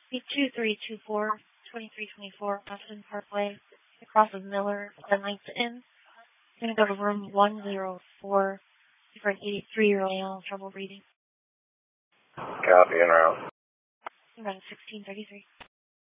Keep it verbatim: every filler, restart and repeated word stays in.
two three two four, two three two four, Austin Parkway, across of Miller, the Ninth Inn. I'm going to go to room one oh four for an eighty-three-year-old male with trouble breathing. Copy, and around. Around sixteen thirty-three.